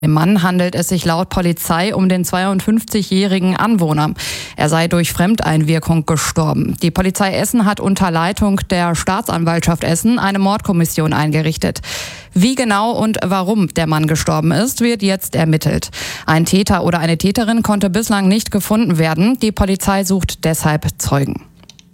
Dem Mann handelt es sich laut Polizei um den 52-jährigen Anwohner. Er sei durch Fremdeinwirkung gestorben. Die Polizei Essen hat unter Leitung der Staatsanwaltschaft Essen eine Mordkommission eingerichtet. Wie genau und warum der Mann gestorben ist, wird jetzt ermittelt. Ein Täter oder eine Täterin konnte bislang nicht gefunden werden. Die Polizei sucht deshalb Zeugen.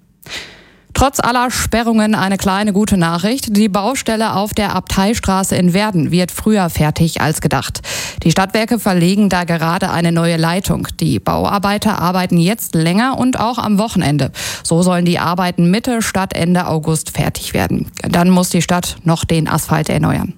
Trotz aller Sperrungen eine kleine gute Nachricht. Die Baustelle auf der Abteistraße in Werden wird früher fertig als gedacht. Die Stadtwerke verlegen da gerade eine neue Leitung. Die Bauarbeiter arbeiten jetzt länger und auch am Wochenende. So sollen die Arbeiten Mitte statt Ende August fertig werden. Dann muss die Stadt noch den Asphalt erneuern.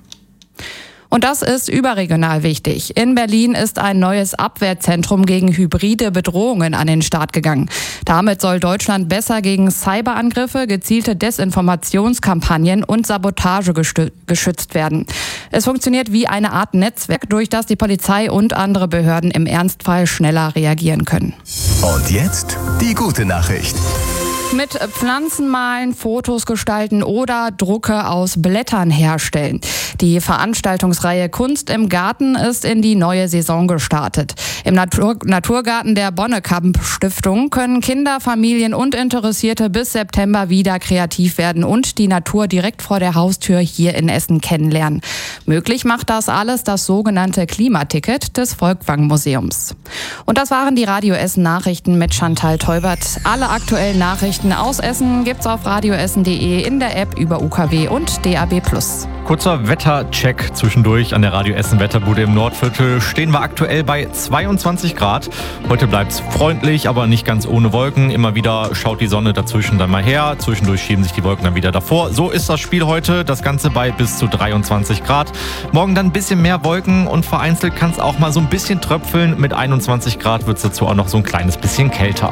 Und das ist überregional wichtig. In Berlin ist ein neues Abwehrzentrum gegen hybride Bedrohungen an den Start gegangen. Damit soll Deutschland besser gegen Cyberangriffe, gezielte Desinformationskampagnen und Sabotage geschützt werden. Es funktioniert wie eine Art Netzwerk, durch das die Polizei und andere Behörden im Ernstfall schneller reagieren können. Und jetzt die gute Nachricht. Mit Pflanzen malen, Fotos gestalten oder Drucke aus Blättern herstellen. Die Veranstaltungsreihe Kunst im Garten ist in die neue Saison gestartet. Im Naturgarten der Bonnekamp-Stiftung können Kinder, Familien und Interessierte bis September wieder kreativ werden und die Natur direkt vor der Haustür hier in Essen kennenlernen. Möglich macht das alles das sogenannte Klimaticket des Volkwang-Museums. Und das waren die Radio Essen Nachrichten mit Chantal Teubert. Alle aktuellen Nachrichten aus Essen gibt's auf radioessen.de, in der App über UKW und DAB+. Kurzer Wettercheck zwischendurch an der Radio Essen Wetterbude im Nordviertel. Stehen wir aktuell bei 22 Grad. Heute bleibt's freundlich, aber nicht ganz ohne Wolken. Immer wieder schaut die Sonne dazwischen dann mal her. Zwischendurch schieben sich die Wolken dann wieder davor. So ist das Spiel heute. Das Ganze bei bis zu 23 Grad. Morgen dann ein bisschen mehr Wolken und vereinzelt kann es auch mal so ein bisschen tröpfeln. Mit 21 Grad wird's dazu auch noch so ein kleines bisschen kälter.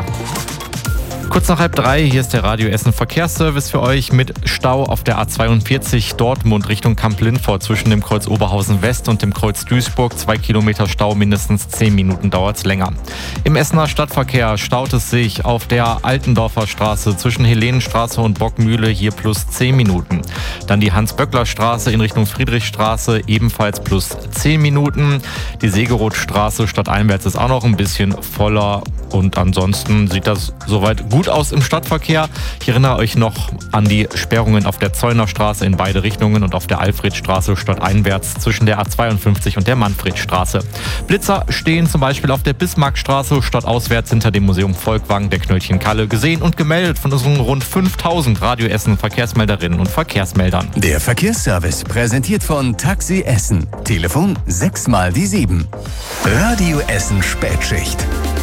Kurz nach 2:30, hier ist der Radio Essen Verkehrsservice für euch mit Stau auf der A42 Dortmund Richtung Kamp-Lindfort zwischen dem Kreuz Oberhausen West und dem Kreuz Duisburg. 2 Kilometer Stau, mindestens 10 Minuten dauert es länger. Im Essener Stadtverkehr staut es sich auf der Altendorfer Straße zwischen Helenenstraße und Bockmühle, hier plus 10 Minuten. Dann die Hans-Böckler-Straße in Richtung Friedrichstraße, ebenfalls plus 10 Minuten. Die Segerothstraße stadteinwärts ist auch noch ein bisschen voller und ansonsten sieht das soweit gut aus im Stadtverkehr. Ich erinnere euch noch an die Sperrungen auf der Zollnerstraße in beide Richtungen und auf der Alfredstraße stadteinwärts zwischen der A52 und der Manfredstraße. Blitzer stehen zum Beispiel auf der Bismarckstraße stadtauswärts hinter dem Museum Volkwang der Knöllchen Kalle, gesehen und gemeldet von unseren rund 5000 Radio Essen Verkehrsmelderinnen und Verkehrsmeldern. Der Verkehrsservice präsentiert von Taxi Essen. Telefon 6x7. Radio Essen Spätschicht.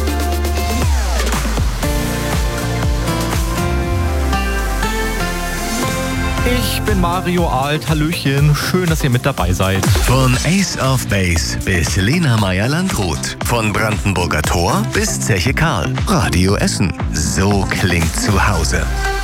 Ich bin Mario Alt, hallöchen, schön, dass ihr mit dabei seid. Von Ace of Base bis Lena Meyer-Landrut. Von Brandenburger Tor bis Zeche Karl. Radio Essen, so klingt zu Hause.